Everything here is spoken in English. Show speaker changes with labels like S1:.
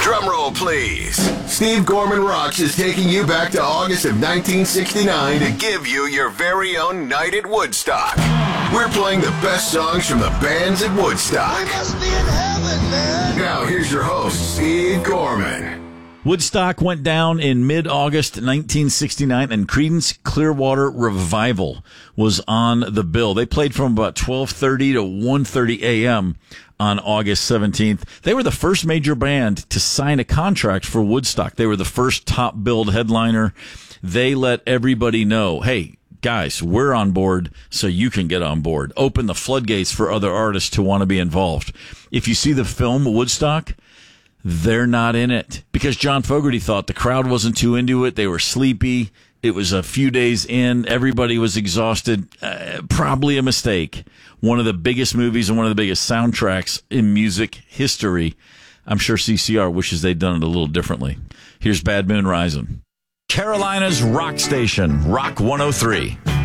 S1: Drum roll, please. Steve Gorman Rocks is taking you back to August of 1969 to give you your very own night at Woodstock. We're playing the best songs from the bands at Woodstock.
S2: We must be in heaven, man.
S1: Now, here's your host, Steve Gorman.
S3: Woodstock went down in mid-August 1969, and Creedence Clearwater Revival was on the bill. They played from about 12:30 to 1:30 a.m. on August 17th. They were the first major band to sign a contract for Woodstock. They were the first top-billed headliner. They let everybody know, hey, guys, we're on board, so you can get on board. Open the floodgates for other artists to want to be involved. If you see the film Woodstock, they're not in it because John Fogerty thought the crowd wasn't too into it. They were sleepy. It was a few days in. Everybody was exhausted. Probably a mistake. One of the biggest movies and one of the biggest soundtracks in music history. I'm sure CCR wishes they'd done it a little differently. Here's Bad Moon Rising. Carolina's rock station, Rock 103.